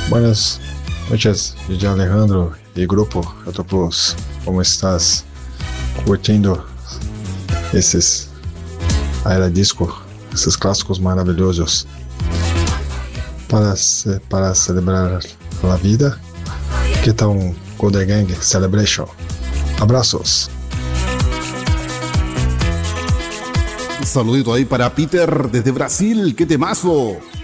Buenas noches, DJ Alejandro e grupo Autoplus. Como estás? Curtindo esses Era Disco, esses clássicos maravilhosos para celebrar a vida? Que tal um Golden Gang Celebration? Abraços. Un saludito ahí para Peter desde Brasil, qué temazo.